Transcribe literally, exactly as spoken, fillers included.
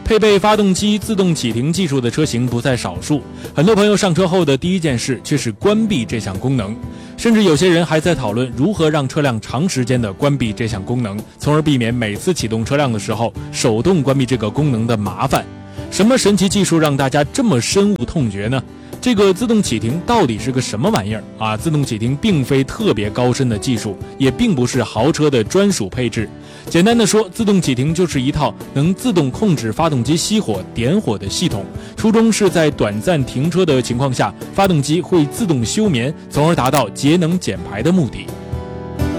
配备发动机自动启停技术的车型不在少数，很多朋友上车后的第一件事却是关闭这项功能，甚至有些人还在讨论如何让车辆长时间的关闭这项功能，从而避免每次启动车辆的时候手动关闭这个功能的麻烦。什么神奇技术让大家这么深恶痛绝呢？这个自动启停到底是个什么玩意儿啊？自动启停并非特别高深的技术，也并不是豪车的专属配置。简单的说，自动启停就是一套能自动控制发动机熄火点火的系统，初衷是在短暂停车的情况下，发动机会自动休眠，从而达到节能减排的目的。